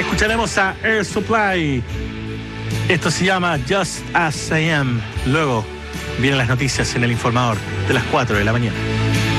Escucharemos a Air Supply. Esto se llama Just As I Am. Luego vienen las noticias en El Informador de las 4 de la mañana.